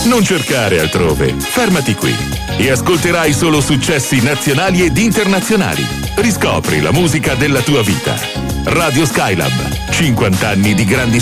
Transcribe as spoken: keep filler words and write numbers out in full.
Non cercare altrove, fermati qui e ascolterai solo successi nazionali ed internazionali. Riscopri la musica della tua vita. Radio Skylab, cinquanta anni di grandi